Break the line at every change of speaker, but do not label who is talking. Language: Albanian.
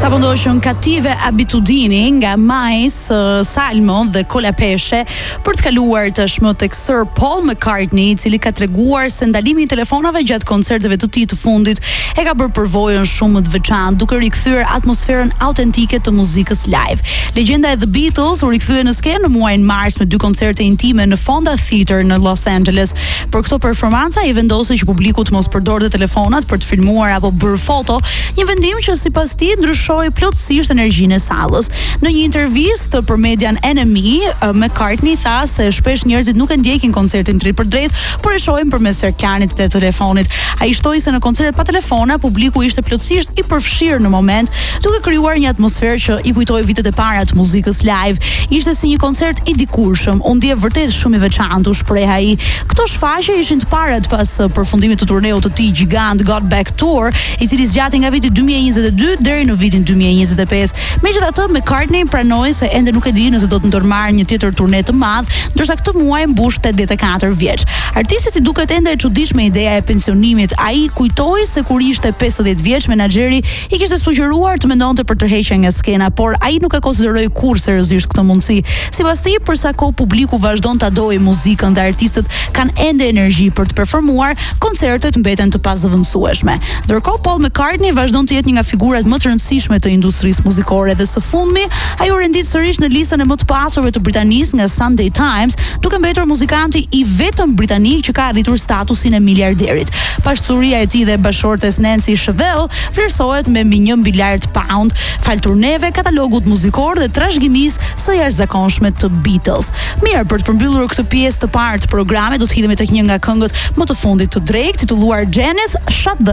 Sapo ndoshën Cattive Abitudini nga Majs, Salmo dhe Kola Peshe për të kaluar tashmë tek Sir Paul McCartney, i cili ka treguar se ndalimi i telefonave gjatë koncerteve të tij të fundit e ka bërë përvojën shumë të veçantë, duke rikthyer atmosferën autentike të muzikës live. Legjenda e The Beatles u rikthye në skenë në muajin mars me 2 koncerte intime në Fonda Theater në Los Angeles. Për këto performanca i vendosi që publiku të mos përdorte telefonat për të filmuar apo bërë foto, një vendim që sipas tij ndryshoi plotësisht energjinë e sallës. Në një intervistë për median NME, McCartney tha se shpesh njerëzit nuk e ndjekin koncertin drejt për drejt, por e shohin përmes ekranit të telefonit. Ai shtoi se në koncertet pa telefona publiku ishte plotësisht i përfshirë në moment, duke krijuar një atmosferë që i kujtoi vitet e para të muzikës live. Ishte si një koncert i dikurshëm, u ndje vërtet shumë i veçantë, u shpreh ai. Këto shfaqje ishin të parat pas përfundimit të turneut të tij gjigant Got Back Tour, i cili zgjati nga viti 2022 deri në vitin 2025. Megjithatë, McCartney pranoi se ende nuk e di nëse do të ndërmarrë një tjetër turne të madh, ndërsa këtë muaj mbush 84 vjeç. Artistit i duket ende e çuditshme ideja e pensionimit. Ai kujtoi se kur ishte 50 vjeç, menaxheri i kishte sugjeruar të mendonte për tërheqje nga skena, por ai nuk e konsideroi kurrë seriozisht këtë mundësi. Sipas tij, për sa kohë publiku vazhdon ta dojë muzikën dhe artistët kanë ende energji për të performuar, koncertet mbeten të pazëvendësueshme. Ndërkohë, Paul McCartney vazhdon të jetë një nga figurat më të rëndësishme të industrisë muzikore dhe së fundmi, ai u rendit sërish në listën e më të pasurve të Britanisë nga Sunday Times, duke mbetur muzikanti i vetëm britanik që ka arritur statusin e miliarderit. Pasuria e tij dhe bashortes Nancy Shevell vlerësohet me mbi £1 miliard, fal turneve, katalogut muzikor dhe trashëgimisë së jashtëzakonshme të Beatles. Mirë, për të përmbyllur këtë pjesë të parë të programit, do të hidhemi tek një nga këngët më të fundit të Drake, titulluar Janice, Shut the